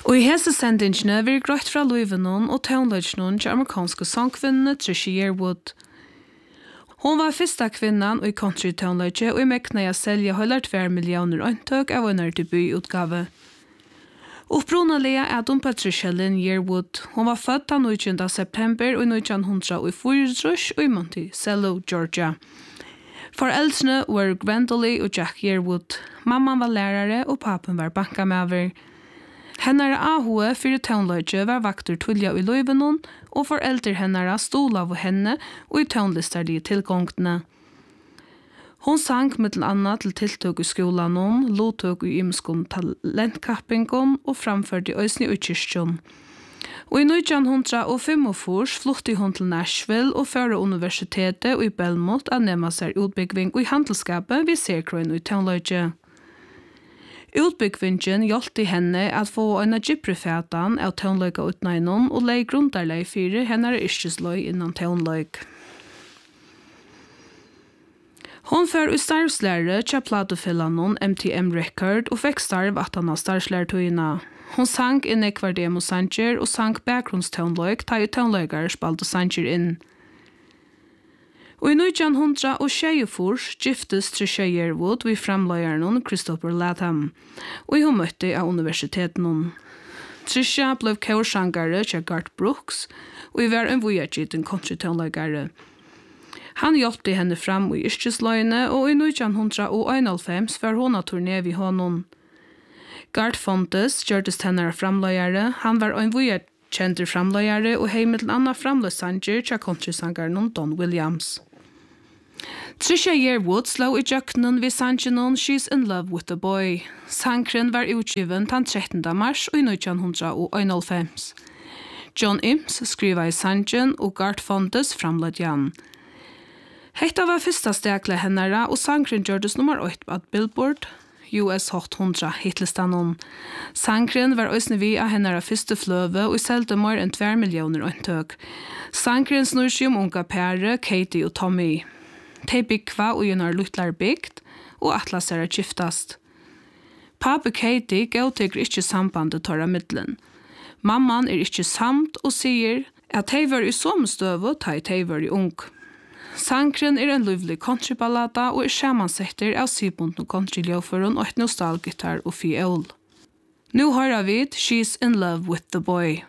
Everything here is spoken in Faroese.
Og i hese sendingene vil grøtt fra Louisville og tøvnløsjonen til amerikanske sangkvinnene Trisha Yearwood. Hon var første kvinnan i country tøvnløsje og i mekna jeg selge høyler 2 millioner øyntøk av en debututgave. Upprunalega er hun Patricia Lynn Yearwood. Hon var født den 19. september og i 1904 og i Monticello, Georgia. Foreldrene var Gwendolyn og Jack Yearwood. Mamman var lærere og papen var bankamæver. Hennare ahue fyrir tøvnløgje var vaktur tullja i løyvenon, og foreldre hennare stola av henne og i tøvnlistarlige tilgångtene. Hon sang mittel anna til tiltøk i skolanon, lotøk i ymskon talentkappingon og framførte øysni i kyrkjon. Og i 1945 flutti hon til Nashville og føra universitetet og i Belmont a nema seg utbyggving og i handelsskapet vi ser kroin i tøvnløgje. Utbyggvingen hjelpte henne at få en gyprefætan av tøvnløyga utnøynon og lei grundarlei fyrir henne yrkesløy innan tøvnløyg. Hon før i starvslære til platofelanon MTM Record og fikk starv at han av starvslærtøyina. Hon sang inn i hver demo sanger og sang bakgrunnstøvnløyg ta i tøvnløygar spalte sanger inn. Og i 1924 giftes Trisha Yearwood ved framløyeren Christopher Latham, og hun møtte av universiteten. Trisha ble kårsangere til Garth Brooks, og var en voyagetten country-tøvnløygare. Han hjelpte henne fram i yrkesløyene, og i 1991 var hun av turné ved honom. Garth Fontes gjørtes henne framløyere, han var en voyagetten framløyere, og hei med en annen framløysanger til countrysangeren Don Williams. Trisha Yearwood slå i jøkkenen ved sangen She's in Love with the Boy. Sangren var utgiven den 13. mars i 1991. John Imms skriva i sangen og Garth Fontes framlød igjen. Hetta var første stekle hennara og sangren gjørdes nummer 8 på Billboard US Hot 100 hitlistanon. Sangren var òsne vi av hennara første fløve og selte mer enn 2 millioner øyntøk. Sangren snur seg unga pære, Katie og Tommy. De byggva og gjennar luttlar bygd, og atlas er giftast. Pape Katie gautegur ikkje sambandet tåra middelen. Mamman er ikkje samt og sier at de var i somstøve ta de var i ung. Sangren er en livlig countryballada og er samansetter av sybunden country-ljøføren og et nostalgitar og fiol. Nu hører vi She's in Love with the Boy.